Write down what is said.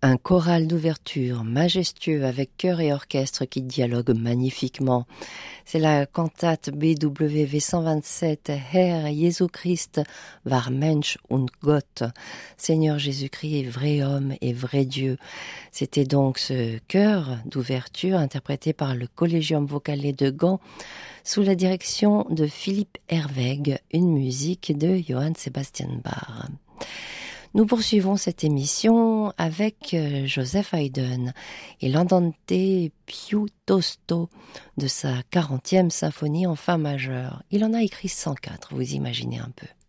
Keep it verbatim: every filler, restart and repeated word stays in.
Un choral d'ouverture majestueux avec chœur et orchestre qui dialoguent magnifiquement. C'est la cantate B W V cent vingt-sept, Herr Jesu Christ war Mensch und Gott. Seigneur Jésus-Christ est vrai homme et vrai Dieu. C'était donc ce chœur d'ouverture interprété par le Collegium Vocale de Gand sous la direction de Philippe Herweg, une musique de Johann Sebastian Bach. Nous poursuivons cette émission avec Joseph Haydn et l'Andante più tosto de sa quarantième symphonie en fa majeur. Il en a écrit cent quatre, vous imaginez un peu.